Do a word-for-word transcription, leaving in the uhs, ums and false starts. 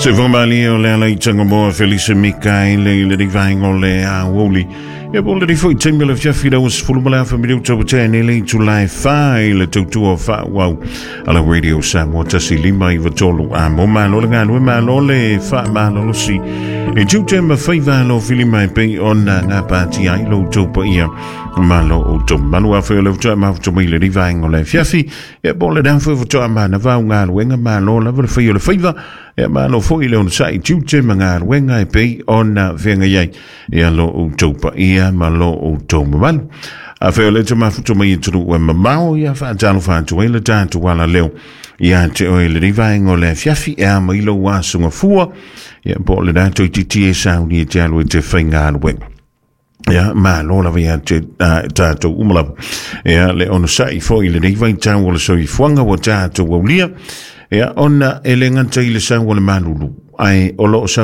Se formali o le ala i tanga moa Felice Mikaele le di vaingo le a woli. E bo le di foi tembe le fiafi da was fulu mala fa miru tau tene le July five le tau tua fa wow. Ala radio Samoa tasi lima i vatolu a mo malo le ngalo e malo le fa malo lo si. E tiu temba fai valo fili mai pe ona nga pati ai lo tau pa ia. Malo o tau manu a feo le vata ma vata mai le di vaingo le fiafi. E bo le dan fo vata ma na vau ngalo e nga malo la vata fai o le faiva. E malo foi le on sai tiu temba ngalo e nga pe ona venga iai. E alo o tau pa ia malo o tau mamal. A feo le te mafuto mai turu e mamao ia fa talo fa tu e le tatu wala leo. Ia te o le rivaingo le fiafi e a mailo wa sunga fua. Ia po le dato i titi e sauni e te alo e te whainga alueng. Ia ma lola via te tato umala. Ia le ono sai foi le rivai tau wala so i fuanga wa tato wa ulia. Ia ona e le nganta i le sa wala malulu. Ai olo sa